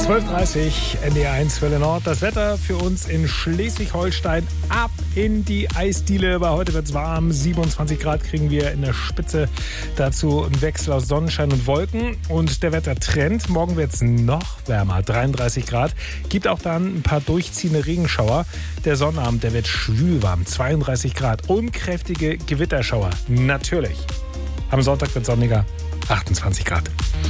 12:30 NDR1 Welle Nord. Das Wetter für uns in Schleswig-Holstein ab in die Eisdiele. Weil heute wird es warm. 27 Grad kriegen wir in der Spitze. Dazu ein Wechsel aus Sonnenschein und Wolken. Und der Wettertrend. Morgen wird es noch wärmer. 33 Grad. Gibt auch dann ein paar durchziehende Regenschauer. Der Sonnabend, der wird schwülwarm. 32 Grad. Und kräftige Gewitterschauer. Natürlich. Am Sonntag wird es sonniger. 28 Grad.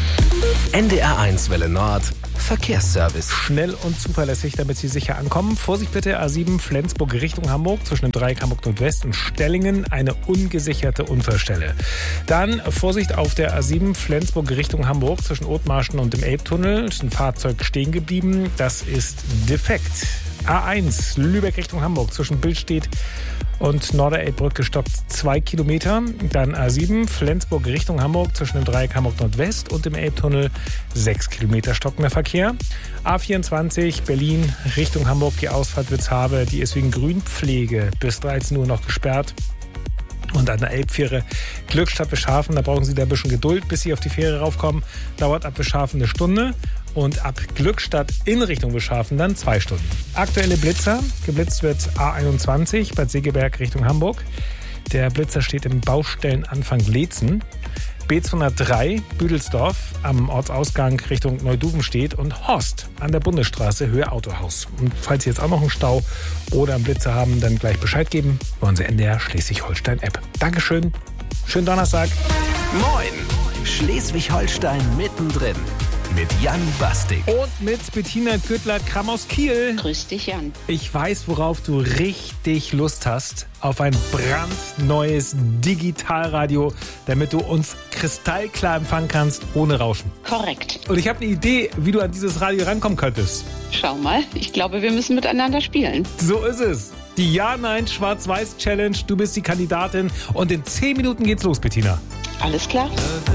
NDR1 Welle Nord. Verkehrsservice. Schnell und zuverlässig, damit Sie sicher ankommen. Vorsicht bitte, A7 Flensburg Richtung Hamburg zwischen dem Dreieck Hamburg Nordwest und Stellingen, eine ungesicherte Unfallstelle. Dann Vorsicht auf der A7 Flensburg Richtung Hamburg zwischen Othmarschen und dem Elbtunnel. Ist ein Fahrzeug stehen geblieben, das ist defekt. A1 Lübeck Richtung Hamburg zwischen Billstedt und Norderelbbrück gestoppt 2 Kilometer. Dann A7 Flensburg Richtung Hamburg zwischen dem Dreieck Hamburg Nordwest und dem Elbtunnel 6 Kilometer stockender Verkehr. A24 Berlin Richtung Hamburg, die Ausfahrt Witzhabe, die ist wegen Grünpflege bis 13 Uhr noch gesperrt. Und an der Elbfähre Glückstadt Bischhafen, da brauchen Sie da ein bisschen Geduld, bis Sie auf die Fähre raufkommen. Dauert ab Bischhafen eine Stunde und ab Glückstadt in Richtung Bischhafen dann 2 Stunden. Aktuelle Blitzer, geblitzt wird A21 Bad Segeberg Richtung Hamburg. Der Blitzer steht im Baustellenanfang Leetzen. B203 Büdelsdorf am Ortsausgang Richtung Neuduvenstedt und Horst an der Bundesstraße Höhe Autohaus. Und falls Sie jetzt auch noch einen Stau oder einen Blitzer haben, dann gleich Bescheid geben bei unserer NDR Schleswig-Holstein-App. Dankeschön, schönen Donnerstag. Moin, Schleswig-Holstein mittendrin. Mit Jan Bastik. Und mit Bettina Gürtler-Kramm aus Kiel. Grüß dich, Jan. Ich weiß, worauf du richtig Lust hast. Auf ein brandneues Digitalradio, damit du uns kristallklar empfangen kannst, ohne Rauschen. Korrekt. Und ich habe eine Idee, wie du an dieses Radio rankommen könntest. Schau mal, ich glaube, wir müssen miteinander spielen. So ist es. Die Ja-Nein-Schwarz-Weiß-Challenge. Du bist die Kandidatin. Und in 10 Minuten geht's los, Bettina. Alles klar.